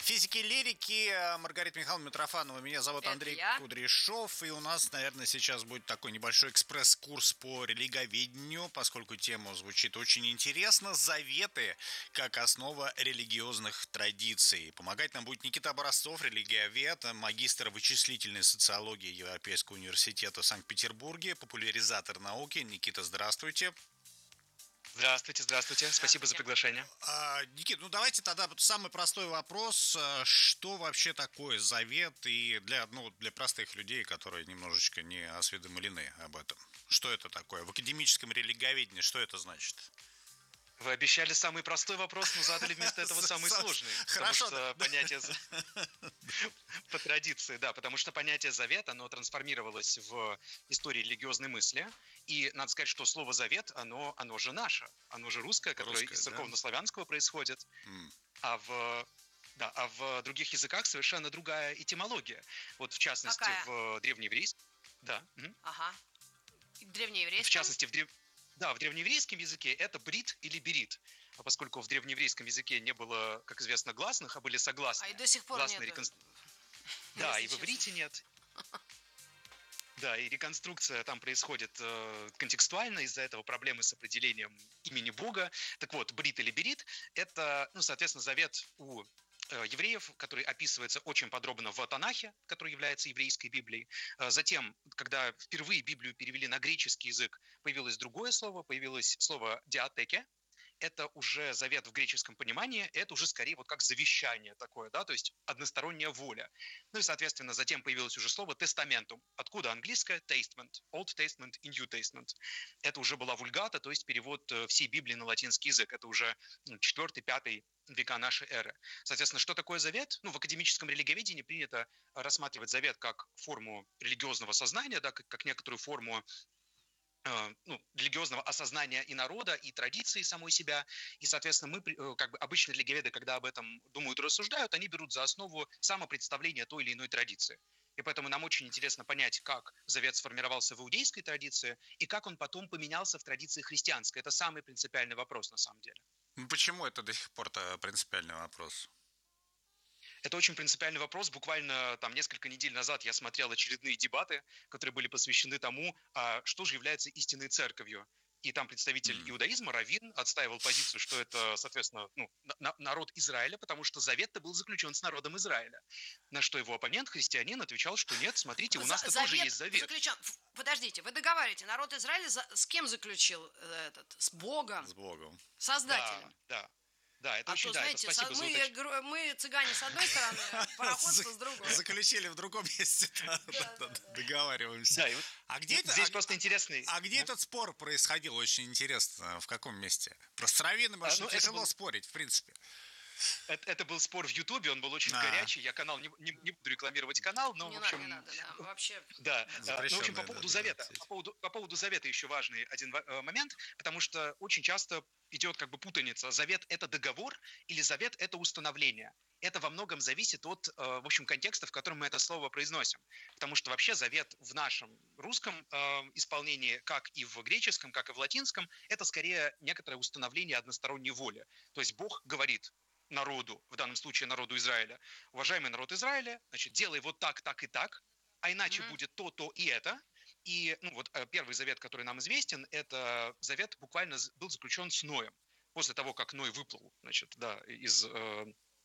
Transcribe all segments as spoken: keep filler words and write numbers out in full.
Физики лирики, Маргарита Михайловна Митрофанова. Меня зовут Это Андрей я. Кудряшов. И у нас, наверное, сейчас будет такой небольшой экспресс-курс по религоведению, поскольку тема звучит очень интересно. Заветы как основа религиозных традиций. Помогать нам будет Никита Образцов, религиовед, магистр вычислительной социологии Европейского университета в Санкт-Петербурге, популяризатор науки. Никита, здравствуйте. Здравствуйте, здравствуйте. Спасибо за приглашение. А, Никит, ну давайте тогда самый простой вопрос. Что вообще такое завет и для, ну, для простых людей, которые немножечко не осведомлены об этом? Что это такое? В академическом религоведении что это значит? Вы обещали самый простой вопрос, но задали вместо этого самый сложный. Хорошо. Потому что понятие по традиции, да, потому что понятие завет, оно трансформировалось в истории религиозной мысли. И надо сказать, что слово завет, оно, оно же наше, оно же русское, которое Русское, из да? церковно-славянского происходит. М. А в, да, а в других языках совершенно другая этимология. Вот в частности Какая? в древнееврейском, да, мгм. Ага. В Древнееврейском? частности, в, древ... да, в древнееврейском языке это брит или берит. А поскольку в древнееврейском языке не было, как известно, гласных, а были согласные. А и до сих пор гласные нет. рекон- Да, если и в честно. иврите нет. Да, и реконструкция там происходит э, контекстуально, из-за этого проблемы с определением имени Бога. Так вот, брит или берит – это, ну, соответственно, завет у э, евреев, который описывается очень подробно в Танахе, который является еврейской Библией. Э, Затем, когда впервые Библию перевели на греческий язык, появилось другое слово, появилось слово «диатеке». Это уже завет в греческом понимании, это уже скорее вот как завещание такое, да, то есть односторонняя воля. Ну и, соответственно, затем появилось уже слово «тестаментум». Откуда английское «testament», «Old Testament» и «New Testament». Это уже была вульгата, то есть перевод э, всей Библии на латинский язык. Это уже четвёртый-пятый века нашей эры. Соответственно, что такое завет? Ну, в академическом религиоведении принято рассматривать завет как форму религиозного сознания, да, как, как некоторую форму э, ну, религиозного осознания и народа, и традиции самой себя. И, соответственно, мы, э, как бы обычно религиоведы, когда об этом думают и рассуждают, они берут за основу самопредставление той или иной традиции. И поэтому нам очень интересно понять, как завет сформировался в иудейской традиции и как он потом поменялся в традиции христианской. Это самый принципиальный вопрос на самом деле. Ну, почему это до сих пор-то принципиальный вопрос? Это очень принципиальный вопрос. Буквально там несколько недель назад я смотрел очередные дебаты, которые были посвящены тому, а, что же является истинной церковью. И там представитель М. иудаизма, раввин, отстаивал позицию, что это, соответственно, ну, на- народ Израиля, потому что завет-то был заключен с народом Израиля. На что его оппонент, христианин, отвечал, что нет, смотрите, у За- нас-то тоже есть завет. заключен. Ф- Подождите, вы договариваете, народ Израиля за- с кем заключил э, этот? С Богом, С Богом. Создателем. Да, да. Да, это А очень, то, да, это знаете, спасибо со- за мы, уточ- гро- мы цыгане с одной стороны, а пароходство с другой. Заключили в другом месте. Да, да, да, договариваемся. Да, и вот А где это? здесь а- просто интересный... А где Да. этот спор происходил? Очень интересно. В каком месте? Просто с раввином А, очень ну, это тяжело был- спорить, в принципе. Это, это был спор в Ютубе, он был очень А. горячий. Я канал не, не- не буду рекламировать канал, но Не в надо, общем, не надо, да. Вообще, да. э, Ну, в Запрещенная, общем, по да, поводу да, завета, да, по поводу, по поводу завета еще важный один ва- э, момент, потому что очень часто идет как бы путаница. Завет – это договор или завет – это установление. Это во многом зависит от, э, в общем, контекста, в котором мы это слово произносим. Потому что вообще завет в нашем русском э, исполнении, как и в греческом, как и в латинском, это скорее некоторое установление односторонней воли. То есть Бог говорит народу, в данном случае народу Израиля: уважаемый народ Израиля, значит, делай вот так, так и так, а иначе Мгм. будет то, то и это. И ну, вот э, первый завет, который нам известен, это завет буквально з- был заключен с Ноем. После того, как Ной выплыл, значит, да, из, э,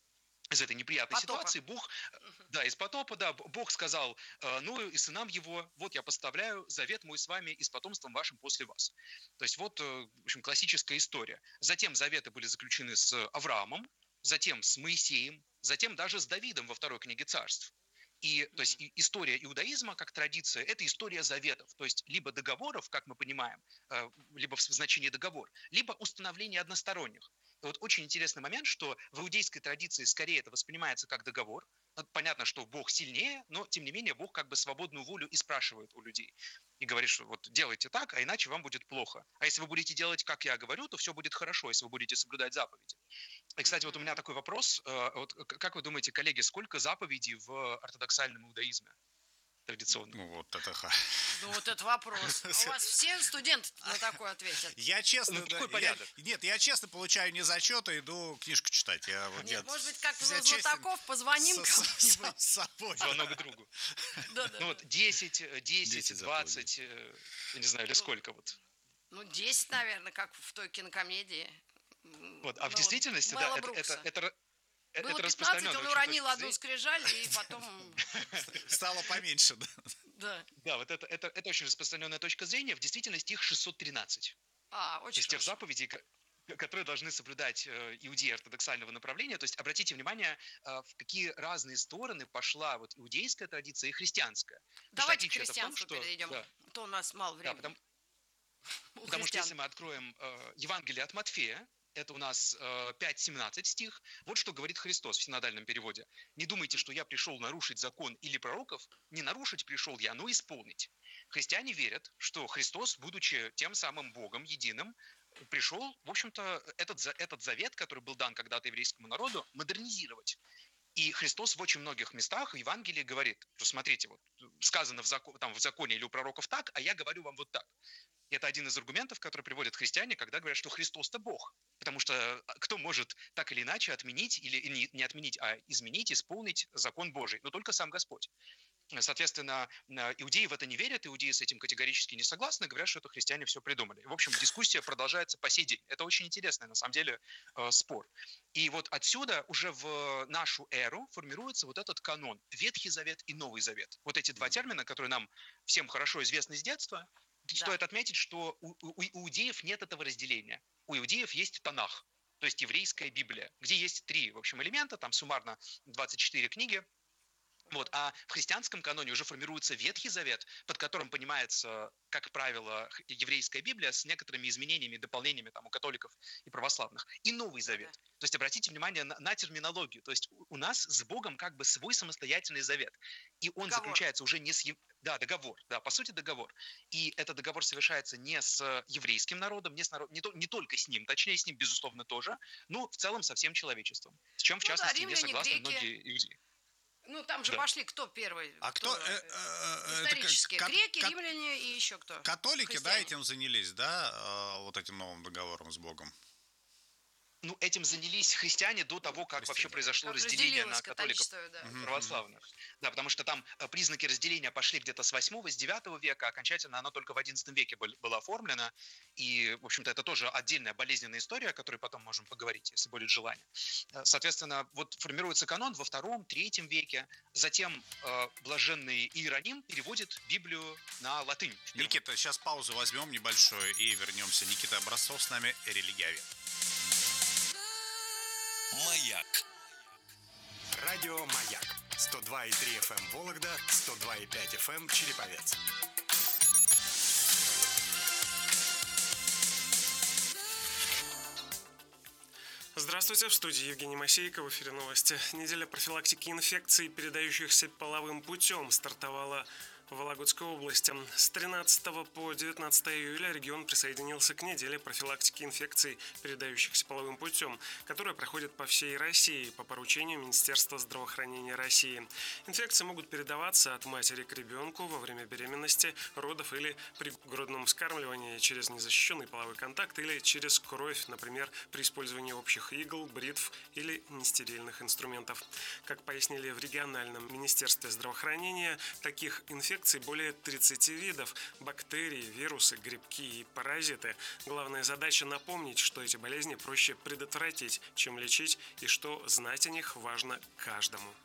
из этой неприятной Потопа. ситуации, Бог, э, да, из потопа, да, Б- Бог сказал э, Ною и сынам его: вот я поставляю завет мой с вами и с потомством вашим после вас. То есть вот, э, в общем, классическая история. Затем заветы были заключены с Авраамом, затем с Моисеем, затем даже с Давидом во второй книге Царств. И, то есть, и история иудаизма как традиция – это история заветов, то есть либо договоров, как мы понимаем, э, либо в значении договор, либо установление односторонних. И вот очень интересный момент, что в иудейской традиции скорее это воспринимается как договор. Ну, понятно, что Бог сильнее, но тем не менее Бог как бы свободную волю и спрашивает у людей. И говорит, что вот делайте так, а иначе вам будет плохо. А если вы будете делать, как я говорю, то все будет хорошо, если вы будете соблюдать заповеди. И, кстати, вот у меня такой вопрос. э, Вот к- как вы думаете, коллеги, сколько заповедей в ортодоксальном иудаизме? традиционно. Ну, вот это ха. Ну, вот это вопрос. А у вас все студенты на такой ответят? Я честно, Ну, да, какой порядок? я- нет, я честно получаю не зачеты, иду книжку читать. Я, вот, Нет, может быть, как я в Златаков позвоним с- с- кому-нибудь? с собой. Звонок другу. Да, да, Ну да. вот десять, э, десять, десять двадцать, э, я не знаю, или сколько вот. Ну, десять, наверное, как в той кинокомедии. Вот, а в Мела- действительности, да, Мела это, это, Брукса. это, ра- э, Было это пятнадцать, распространенная он очень уронил точка одну зрения. скрижаль, и потом... Стало поменьше, да. Да. Да, вот это, это, это очень распространенная точка зрения. В действительности их шестьсот тринадцать. А, То очень есть тех хорошо. заповедей, ко- которые должны соблюдать э, иудеи ортодоксального направления. То есть обратите внимание, э, в какие разные стороны пошла вот иудейская традиция и христианская. Потому что Давайте к отличие-то в том, христианству что- перейдем. Да, А то у нас мало да, времени. потому, У потому что христиан. если мы откроем э, Евангелие от Матфея, это у нас э, пять семнадцать стих, вот что говорит Христос в синодальном переводе. «Не думайте, что я пришел нарушить закон или пророков, не нарушить пришел я, но исполнить». Христиане верят, что Христос, будучи тем самым Богом единым, пришел, в общем-то, этот, за- этот завет, который был дан когда-то еврейскому народу, модернизировать. И Христос в очень многих местах в Евангелии говорит, что смотрите, вот сказано в, зако- там, в законе или у пророков так, а я говорю вам вот так. И это один из аргументов, который приводят христиане, когда говорят, что Христос-то Бог. Потому что кто может так или иначе отменить, или не, не отменить, а изменить, исполнить закон Божий? Но только сам Господь. Соответственно, иудеи в это не верят, иудеи с этим категорически не согласны, говорят, что это христиане все придумали. В общем, дискуссия продолжается по сей день. Это очень интересный, на самом деле, э, спор. И вот отсюда уже в нашу эру формируется вот этот канон. Ветхий Завет и Новый Завет. Вот эти два термина, которые нам всем хорошо известны с детства. Да. Стоит отметить, что у, у- у иудеев нет этого разделения. У иудеев есть Танах, то есть еврейская Библия, где есть три, в общем, элемента, там суммарно двадцать четыре книги. Вот. А в христианском каноне уже формируется Ветхий Завет, под которым понимается, как правило, х- еврейская Библия с некоторыми изменениями, дополнениями там, у католиков и православных. И Новый Завет. То есть обратите внимание на, на терминологию. То есть у- у нас с Богом как бы свой самостоятельный завет. И он Договор. заключается уже не с... ев- Да, договор. Да, по сути договор. И этот договор совершается не с еврейским народом, не, с народ... не, то- не только с ним, точнее с ним, безусловно, тоже, но в целом со всем человечеством. С чем, в Ну да, частности, не римляне, согласны греки. многие иудеи. Ну, там же Да. пошли кто первый? А кто? э, э, э, это как- Исторические. ка- Греки, ка- римляне и еще кто? Католики, да, Христиане. этим занялись, да, э, вот этим новым договором с Богом. Ну, этим занялись христиане до того, как вообще Христиане. произошло Как разделение на разделилось католиков католичество, да. Мгм. православных. Да, потому что там э, признаки разделения пошли где-то с восьмого, с девятого века, окончательно оно только в одиннадцатом веке был- было оформлено. И, в общем-то, это тоже отдельная болезненная история, о которой потом можем поговорить, если будет желание. Э, Соответственно, вот формируется канон во втором, третьем веке. Затем э, блаженный Иероним переводит Библию на латынь. впервые. Никита, сейчас паузу возьмем небольшую и вернемся. Никита Образцов с нами, религиовед. Маяк. Радио Маяк. сто два и три эф эм Вологда, сто два и пять эф эм Череповец. Здравствуйте, в студии Евгений Масейко, в эфире новости. Неделя профилактики инфекций, передающихся половым путем, стартовала в Вологодской области. С тринадцатого по девятнадцатое июля регион присоединился к неделе профилактики инфекций, передающихся половым путем, которая проходит по всей России по поручению Министерства здравоохранения России. Инфекции могут передаваться от матери к ребенку во время беременности, родов или при грудном вскармливании через незащищенный половой контакт или через кровь, например, при использовании общих игл, бритв или нестерильных инструментов. Как пояснили в региональном Министерстве здравоохранения, таких инфекций более тридцати видов – бактерии, вирусы, грибки и паразиты. Главная задача – напомнить, что эти болезни проще предотвратить, чем лечить, и что знать о них важно каждому.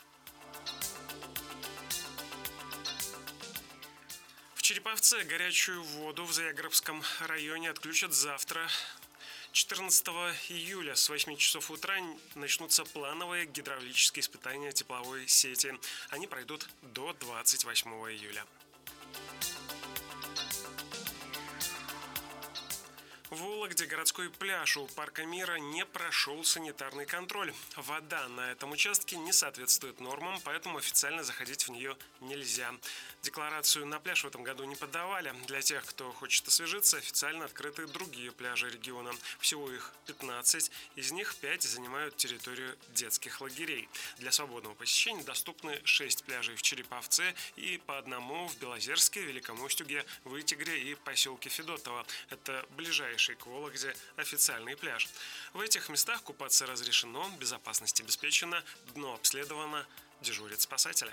В Череповце горячую воду в Заягробском районе отключат завтра. четырнадцатого июля с восьми часов утра начнутся плановые гидравлические испытания тепловой сети. Они пройдут до двадцать восьмого июля. В Вологде городской пляж у Парка Мира не прошел санитарный контроль. Вода на этом участке не соответствует нормам, поэтому официально заходить в нее нельзя. Декларацию на пляж в этом году не подавали. Для тех, кто хочет освежиться, официально открыты другие пляжи региона. Всего их пятнадцать, из них пять занимают территорию детских лагерей. Для свободного посещения доступны шесть пляжей в Череповце и по одному в Белозерске, Великом Устюге, Вытегре и поселке Федотово. Это ближайший к Вологде официальный пляж. В этих местах купаться разрешено, безопасность обеспечена, дно обследовано, дежурят спасатели.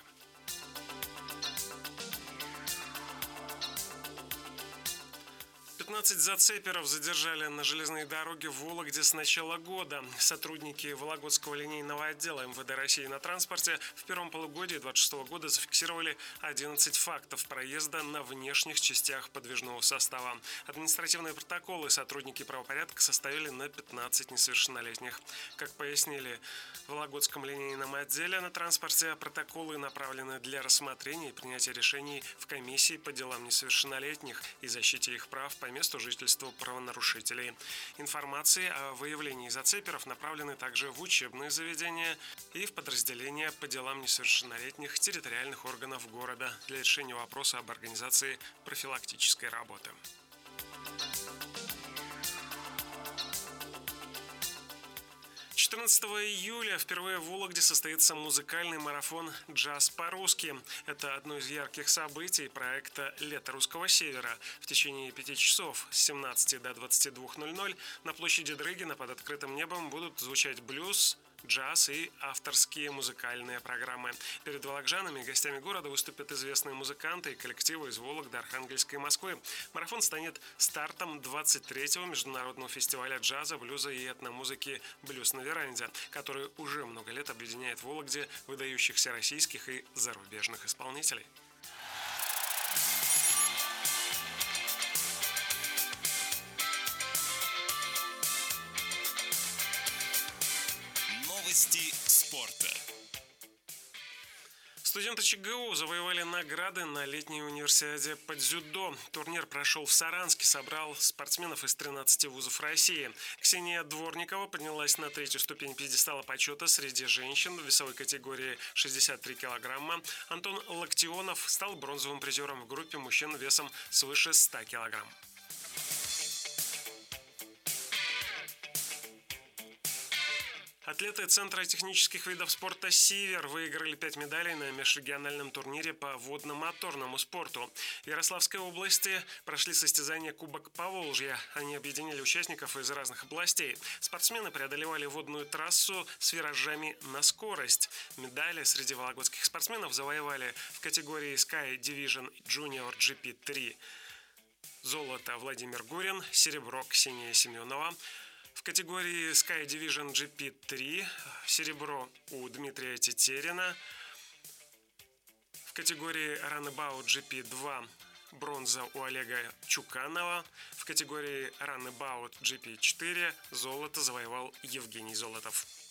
пятнадцать зацеперов задержали на железной дороге в Вологде с начала года. Сотрудники Вологодского линейного отдела эм вэ дэ России на транспорте в первом полугодии две тысячи двадцать шестого года зафиксировали одиннадцать фактов проезда на внешних частях подвижного состава. Административные протоколы сотрудники правопорядка составили на пятнадцать несовершеннолетних. Как пояснили в Вологодском линейном отделе на транспорте, протоколы направлены для рассмотрения и принятия решений в комиссии по делам несовершеннолетних и защите их прав по месту жительства правонарушителей. Информации о выявлении зацеперов направлены также в учебные заведения и в подразделения по делам несовершеннолетних территориальных органов города для решения вопроса об организации профилактической работы. четырнадцатого июля впервые в Вологде состоится музыкальный марафон «Джаз по-русски». Это одно из ярких событий проекта «Лето русского севера». В течение пяти часов с семнадцати до двадцати двух ноль-ноль на площади Дрыгина под открытым небом будут звучать блюз, джаз и авторские музыкальные программы. Перед вологжанами и гостями города выступят известные музыканты и коллективы из Вологды, Архангельска и Москвы. Марафон станет стартом двадцать третьего международного фестиваля джаза, блюза и этномузыки «Блюз на веранде», который уже много лет объединяет в Вологде выдающихся российских и зарубежных исполнителей. Новости спорта. Студенты ЧГУ завоевали награды на летней универсиаде по дзюдо. Турнир прошел в Саранске, собрал спортсменов из тринадцати вузов России. Ксения Дворникова поднялась на третью ступень пьедестала почета среди женщин в весовой категории шестьдесят три килограмма. Антон Локтионов стал бронзовым призером в группе мужчин весом свыше ста килограмм. Атлеты Центра технических видов спорта «Сивер» выиграли пять медалей на межрегиональном турнире по водно-моторному спорту. В Ярославской области прошли состязания Кубок Поволжья. Они объединили участников из разных областей. Спортсмены преодолевали водную трассу с виражами на скорость. Медали среди вологодских спортсменов завоевали в категории Sky Division Junior джи пи три. Золото Владимир Гурин, серебро Ксения Семенова. В категории Sky Division джи пи три серебро у Дмитрия Тетерина. В категории Runabout джи пи два бронза у Олега Чуканова. В категории Runabout джи пи четыре золото завоевал Евгений Золотов.